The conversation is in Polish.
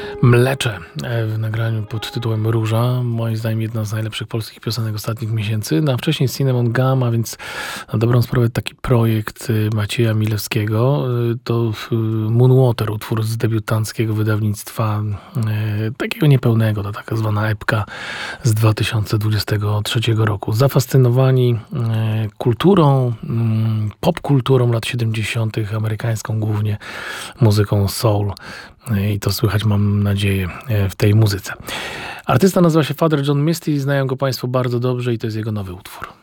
Mlecze w nagraniu pod tytułem Róża. Moim zdaniem jedna z najlepszych polskich piosenek ostatnich miesięcy. No, a wcześniej Cinnamon Gum, a więc na dobrą sprawę taki projekt Macieja Milewskiego. To Moonwater, utwór z debiutanckiego wydawnictwa takiego niepełnego, to taka zwana epka z 2023 roku. Zafascynowani kulturą, popkulturą lat 70., amerykańską głównie muzyką soul. I to słychać, mam nadzieję, w tej muzyce. Artysta nazywa się Father John Misty, znają go Państwo bardzo dobrze i to jest jego nowy utwór.